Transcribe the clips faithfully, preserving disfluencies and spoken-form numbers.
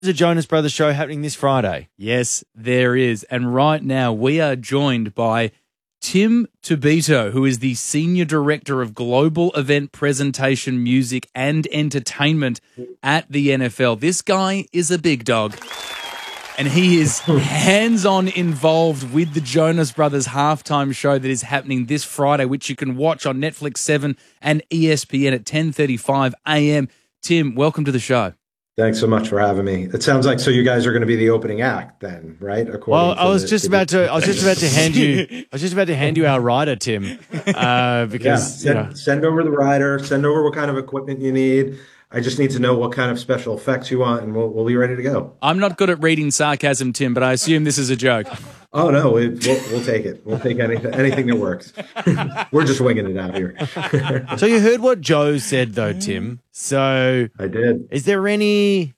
There's a Jonas Brothers show happening this Friday. Yes, there is. And right now we are joined by Tim Tobito, who is the Senior Director of Global Event Presentation, Music and Entertainment at the N F L. This guy is a big dog, and he is hands-on involved with the Jonas Brothers halftime show that is happening this Friday, which you can watch on Netflix seven and E S P N at ten thirty-five a.m. Tim, welcome to the show. Thanks so much for having me. It sounds like so you guys are going to be the opening act then, right? According well, I was the, just about to I was just about to hand you I was just about to hand you our rider, Tim. Uh, because yeah, send, you know. send over the rider, send over what kind of equipment you need. I just need to know what kind of special effects you want, and we'll we'll be ready to go. I'm not good at reading sarcasm, Tim, but I assume this is a joke. Oh no, it, we'll we'll take it. We'll take anything anything that works. We're just winging it out here. So you heard what Joe said, though, Tim. So I did. Is there any?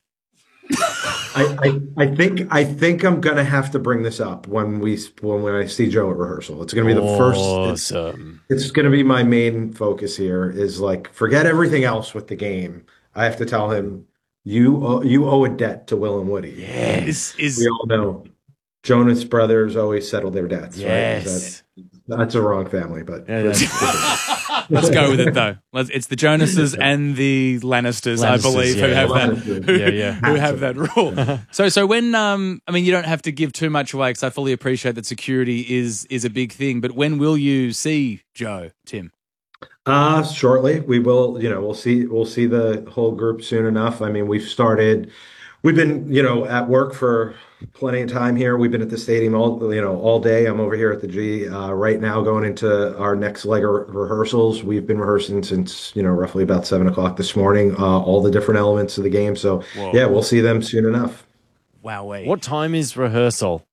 I, I I think I think I'm gonna have to bring this up when we when when I see Joe at rehearsal. It's gonna be the first. Awesome. It's, it's gonna be my main focus here. Is like forget everything else with the game. I have to tell him you owe, you owe a debt to Will and Woody. Yes, is we all know Jonas Brothers always settle their debts. Yes, right? that, that's a wrong family, but yeah, let's go with it though. Let's, it's the Jonases and the Lannisters, Lannisters I believe, yeah, who have yeah. that. Who, yeah, yeah. who have that rule. So, so when um, I mean, you don't have to give too much away because I fully appreciate that security is is a big thing. But when will you see Joe, Tim? Uh, shortly. We will, you know, we'll see, we'll see the whole group soon enough. I mean, we've started, we've been, you know, at work for plenty of time here. We've been at the stadium all, you know, all day. I'm over here at the G uh, right now going into our next leg of rehearsals. We've been rehearsing since, you know, roughly about seven o'clock this morning, uh, all the different elements of the game. So Whoa. yeah, we'll see them soon enough. Wow. What time is rehearsal?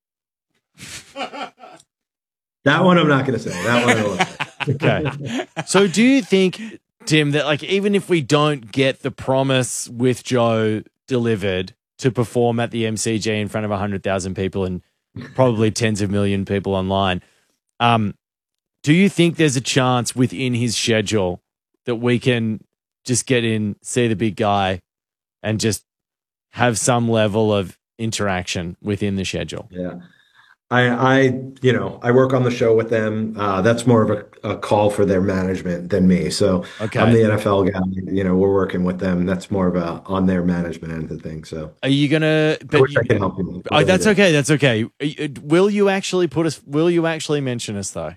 That one I'm not going to say. That one I will say. Okay. So do you think, Tim, that like even if we don't get the promise with Joe delivered to perform at the M C G in front of one hundred thousand people and probably tens of million people online, um, do you think there's a chance within his schedule that we can just get in, see the big guy and just have some level of interaction within the schedule? Yeah. I, I, you know, I work on the show with them. Uh, that's more of a, a call for their management than me. So okay. I'm the N F L guy. You know, we're working with them. That's more of a on their management end of things. So are you gonna? But I wish you, I could help you. Oh, that's okay. That's okay. Will you actually put us? Will you actually mention us though?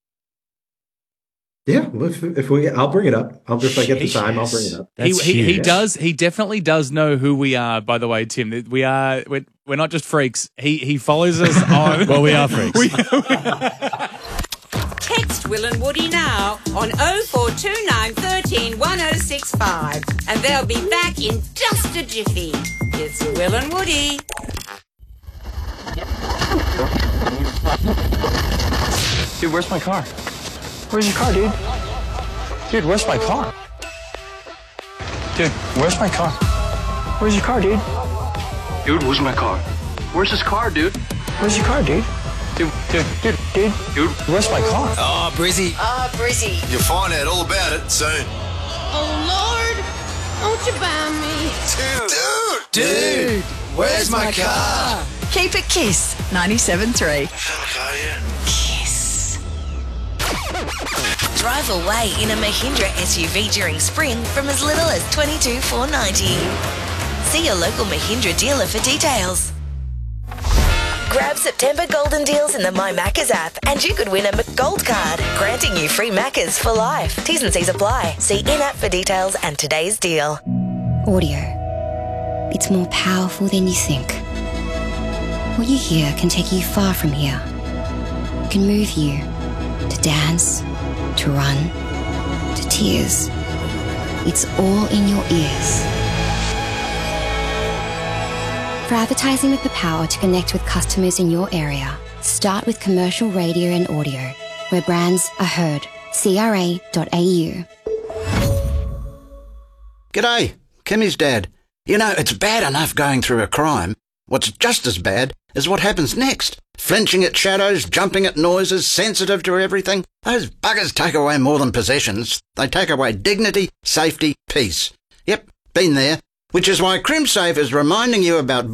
Yeah, if, if we, I'll bring it up. I'll if I get the time, I'll bring it up. He, he, he does. He definitely does know who we are. By the way, Tim, we are. We're, we're not just freaks. He he follows us on. Well, we are freaks. we, Text Will and Woody now on oh four two nine, one three, one oh six five, and they'll be back in just a jiffy. It's Will and Woody. Dude, where's my car? Where's your car, dude? Dude, where's my car? Dude, where's my car? Where's your car, dude? Dude, where's my car? Where's his car, dude? Where's your car, dude? Dude, dude, dude, dude, dude, where's my car? Oh, Brizzy. Ah, uh, Brizzy. You'll find out all about it soon. Oh, Lord, don't you buy me? Dude, dude, dude, where's my car? Keep it Kiss ninety-seven point three. Kiss. Drive away in a Mahindra S U V during spring from as little as twenty-two thousand four hundred ninety dollars. See your local Mahindra dealer for details. Grab September golden deals in the My Maccas app and you could win a McGold card, granting you free Maccas for life. T's and C's apply. See in-app for details and today's deal. Audio. It's more powerful than you think. What you hear can take you far from here. It can move you to dance, to run, to tears. It's all in your ears. For advertising with the power to connect with customers in your area, start with commercial radio and audio, where brands are heard. C R A dot A U. G'day, Kimmy's dad. You know, it's bad enough going through a crime. What's just as bad is what happens next. Flinching at shadows, jumping at noises, sensitive to everything. Those buggers take away more than possessions. They take away dignity, safety, peace. Yep, been there. which is why CrimSafe is reminding you about